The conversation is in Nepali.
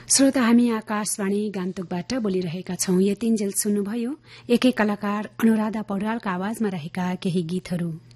श्रोता, हामी आकाशवाणी गान्तोकबाट बोलिरहेका छौं। यतिन्जेल सुन्नुभयो एकै कलाकार अनुराधा पौड्यालका आवाजमा रहेका केही गीतहरू।